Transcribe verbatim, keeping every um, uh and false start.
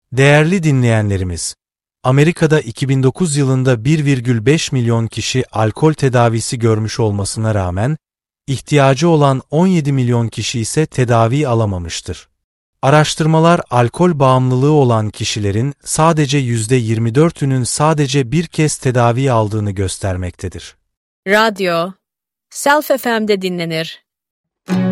Değerli dinleyenlerimiz, Amerika'da iki bin dokuz yılında bir virgül beş milyon kişi alkol tedavisi görmüş olmasına rağmen, ihtiyacı olan on yedi milyon kişi ise tedavi alamamıştır. Araştırmalar alkol bağımlılığı olan kişilerin sadece yüzde yirmi dördünün sadece bir kez tedavi aldığını göstermektedir. Radyo, Self F M'de dinlenir.